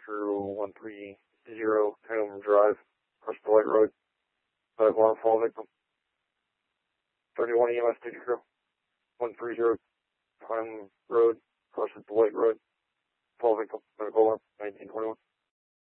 crew 130 Hanover Drive, across the Light Road. Alarm fall victim. 31 EMS duty crew, 130 Hanover Road,